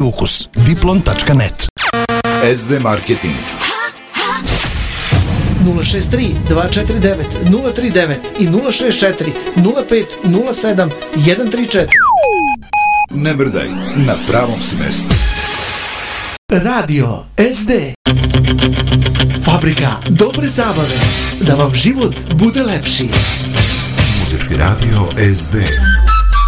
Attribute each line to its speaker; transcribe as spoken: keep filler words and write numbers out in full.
Speaker 1: ukus. diplon tačka net.
Speaker 2: es de Marketing.
Speaker 3: nula šest tri dva četiri devet nula tri devet i nula šest četiri nula pet nula sedam jedan tri četiri.
Speaker 2: Ne mrdaj, na pravom si mestu.
Speaker 3: Radio es de. Fabrika dobre zabave. Da vam život bude lepši.
Speaker 2: Muzički radio es de.